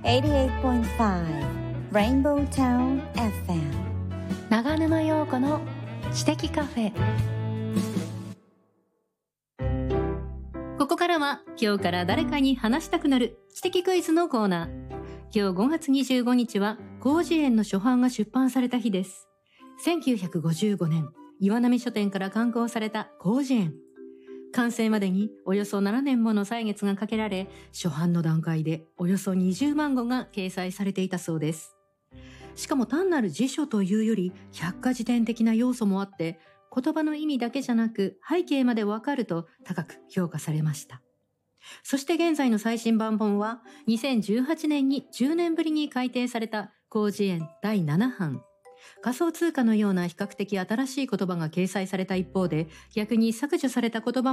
88.5 Rainbow Town FM 長沼陽子の知的カフェ。ここからは今日から誰かに話したくなる知的クイズのコーナー。今日5月25日は広辞苑の初版が出版された日です。1955年、岩波書店から刊行された広辞苑。完成までにおよそ7年もの歳月がかけられ、初版の段階でおよそ20万語が掲載されていたそうです。しかも単なる辞書というより百科事典的な要素もあって、言葉の意味だけじゃなく背景までわかると高く評価されました。そして現在の最新版本は2018年に10年ぶりに改訂された広辞苑第7版。仮想通貨のような比較的新しい言葉が掲載された一方で、逆に削除された言葉